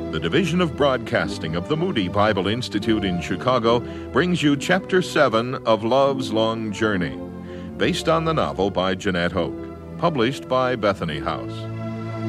The Division of Broadcasting of the Moody Bible Institute in Chicago brings you Chapter 7 of Love's Long Journey, based on the novel by Jeanette Hoke, published by Bethany House.